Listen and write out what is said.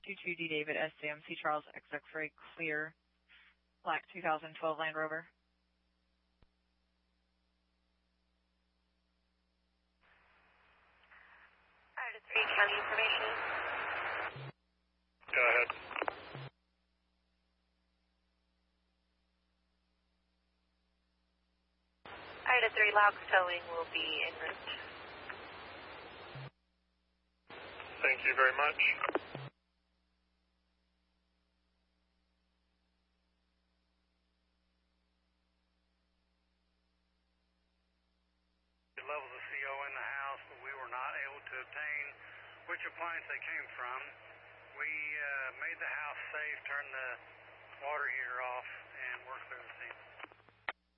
22D David SCMC Charles X-Ray clear, black 2012 Land Rover. Ida 3 county information. Go ahead. Ida 3 Laux towing will be en route. Thank you very much. Levels of CO in the house, but we were not able to obtain which appliance they came from. We made the house safe, turned the water heater off, and worked through the scene.